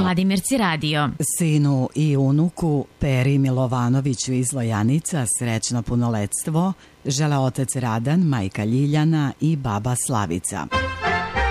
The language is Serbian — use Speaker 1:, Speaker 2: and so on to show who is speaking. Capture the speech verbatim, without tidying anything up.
Speaker 1: Vladimirci radio.
Speaker 2: Sinu i unuku Peri Milovanoviću iz Lojanica srećno punoletstvo žele otac Radan, majka Ljiljana i baba Slavica.